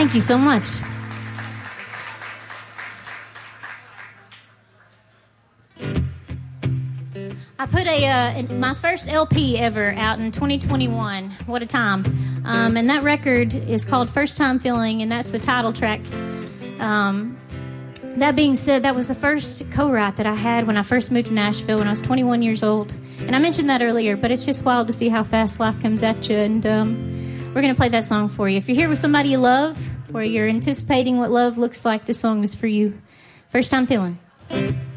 Thank you so much. I put my first LP ever out in 2021. What a time. And that record is called First Time Feeling, and that's the title track. That being said, that was the first co-write that I had when I first moved to Nashville when I was 21 years old. And I mentioned that earlier, but it's just wild to see how fast life comes at you. And we're going to play that song for you. If you're here with somebody you love, or you're anticipating what love looks like, this song is for you. First Time Feeling.